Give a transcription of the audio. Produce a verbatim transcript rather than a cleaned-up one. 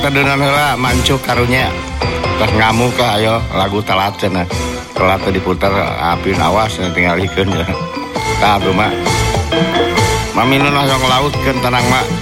tadenan heula mancuk karunya. Teh ngamuk ka ayo lagu talat cenah. Talat diputer api awas tinggal ikeun. Tah tuh mak. Mami nu hoyong laut keun tenang mak.